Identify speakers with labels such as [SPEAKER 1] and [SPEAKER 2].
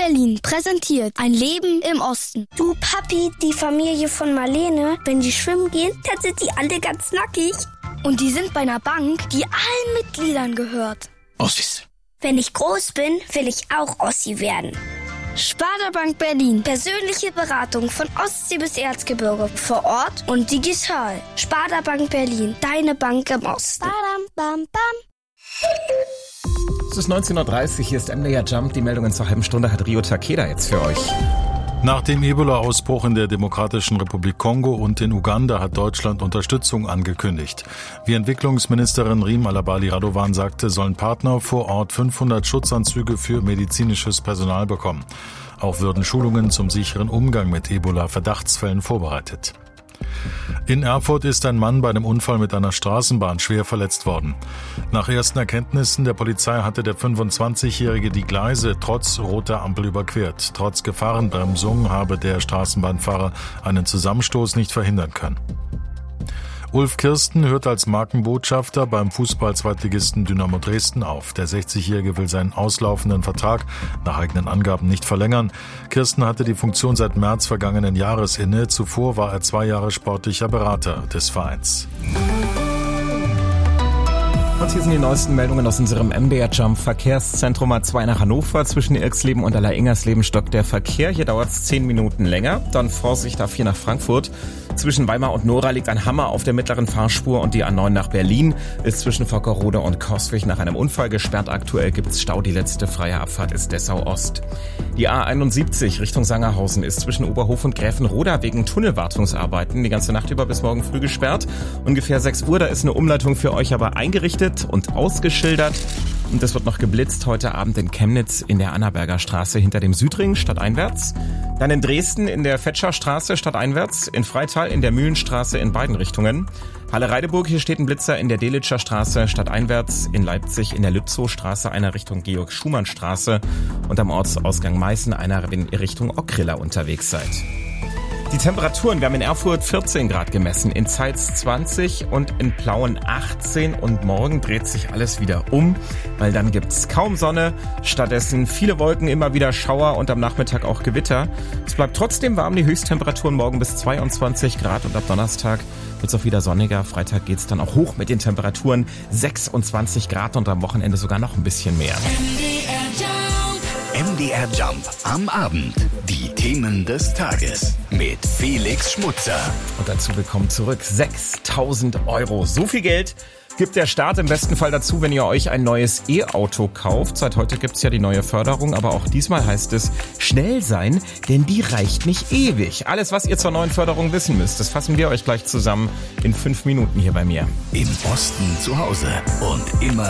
[SPEAKER 1] Berlin präsentiert ein Leben im Osten.
[SPEAKER 2] Du Papi, die Familie von Marlene, wenn die schwimmen gehen, dann sind die alle ganz nackig.
[SPEAKER 1] Und die sind bei einer Bank, die allen Mitgliedern gehört.
[SPEAKER 3] Ossis.
[SPEAKER 2] Wenn ich groß bin, will ich auch Ossi werden.
[SPEAKER 1] Sparda-Bank Berlin.
[SPEAKER 2] Persönliche Beratung von Ostsee bis Erzgebirge. Vor Ort und digital. Sparda-Bank Berlin. Deine Bank im Osten.
[SPEAKER 1] Badam, bam, bam.
[SPEAKER 4] Es ist 19:30 Uhr, hier ist MDR Jump. Die Meldungen zur halben Stunde hat Rio Takeda jetzt für euch.
[SPEAKER 5] Nach dem Ebola-Ausbruch in der Demokratischen Republik Kongo und in Uganda hat Deutschland Unterstützung angekündigt. Wie Entwicklungsministerin Riem Alabali Radovan sagte, sollen Partner vor Ort 500 Schutzanzüge für medizinisches Personal bekommen. Auch würden Schulungen zum sicheren Umgang mit Ebola-Verdachtsfällen vorbereitet. In Erfurt ist ein Mann bei einem Unfall mit einer Straßenbahn schwer verletzt worden. Nach ersten Erkenntnissen der Polizei hatte der 25-Jährige die Gleise trotz roter Ampel überquert. Trotz Gefahrenbremsung habe der Straßenbahnfahrer einen Zusammenstoß nicht verhindern können. Ulf Kirsten hört als Markenbotschafter beim Fußball-Zweitligisten Dynamo Dresden auf. Der 60-Jährige will seinen auslaufenden Vertrag nach eigenen Angaben nicht verlängern. Kirsten hatte die Funktion seit März vergangenen Jahres inne. Zuvor war er 2 Jahre sportlicher Berater des Vereins.
[SPEAKER 4] Und hier sind die neuesten Meldungen aus unserem MDR Jump Verkehrszentrum A2 nach Hannover. Zwischen Irxleben und Allereingersleben stockt der Verkehr. Hier dauert es 10 Minuten länger. Dann Vorsicht A4 nach Frankfurt. Zwischen Weimar und Nora liegt ein Hammer auf der mittleren Fahrspur und die A9 nach Berlin ist zwischen Vockerode und Coswig nach einem Unfall gesperrt. Aktuell gibt's Stau. Die letzte freie Abfahrt ist Dessau Ost. Die A71 Richtung Sangerhausen ist zwischen Oberhof und Gräfenroda wegen Tunnelwartungsarbeiten die ganze Nacht über bis morgen früh gesperrt. Ungefähr 6 Uhr, da ist eine Umleitung für euch aber eingerichtet und ausgeschildert. Und es wird noch geblitzt heute Abend in Chemnitz in der Annaberger Straße hinter dem Südring stadteinwärts. Dann in Dresden in der Fetscher Straße stadteinwärts, in Freital in der Mühlenstraße in beiden Richtungen. Halle-Reideburg, hier steht ein Blitzer in der Delitscher Straße stadteinwärts, in Leipzig in der Lützowstraße einer Richtung Georg-Schumann-Straße und am Ortsausgang Meißen einer, wenn ihr Richtung Ockrilla unterwegs seid. Die Temperaturen, wir haben in Erfurt 14 Grad gemessen, in Zeitz 20 und in Plauen 18 und morgen dreht sich alles wieder um, weil dann gibt's kaum Sonne, stattdessen viele Wolken, immer wieder Schauer und am Nachmittag auch Gewitter. Es bleibt trotzdem warm, die Höchsttemperaturen morgen bis 22 Grad und ab Donnerstag wird's auch wieder sonniger. Freitag geht's dann auch hoch mit den Temperaturen 26 Grad und am Wochenende sogar noch ein bisschen mehr.
[SPEAKER 3] MDR Jump am Abend. Die Themen des Tages mit Felix Schmutzer.
[SPEAKER 4] Und dazu willkommen zurück 6.000 €. So viel Geld gibt der Staat im besten Fall dazu, wenn ihr euch ein neues E-Auto kauft. Seit heute gibt's ja die neue Förderung, aber auch diesmal heißt es schnell sein, denn die reicht nicht ewig. Alles, was ihr zur neuen Förderung wissen müsst, das fassen wir euch gleich zusammen in 5 Minuten hier bei mir.
[SPEAKER 3] Im Osten zu Hause und immer